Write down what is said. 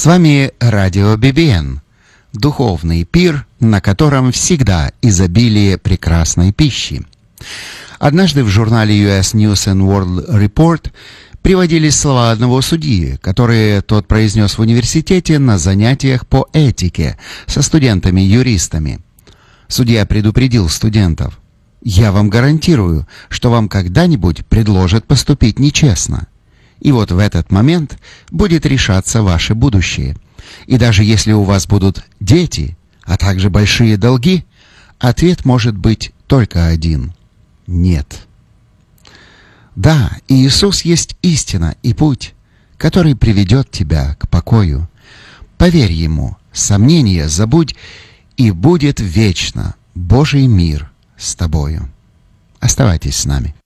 С вами радио BBN, духовный пир, на котором всегда изобилие прекрасной пищи. Однажды в журнале US News and World Report приводились слова одного судьи, которые тот произнес в университете на занятиях по этике со студентами-юристами. Судья предупредил студентов: «Я вам гарантирую, что вам когда-нибудь предложат поступить нечестно. И вот в этот момент будет решаться ваше будущее. И даже если у вас будут дети, а также большие долги, ответ может быть только один – нет». Да, Иисус есть истина и путь, который приведет тебя к покою. Поверь Ему, сомнения забудь, и будет вечно Божий мир с тобою. Оставайтесь с нами.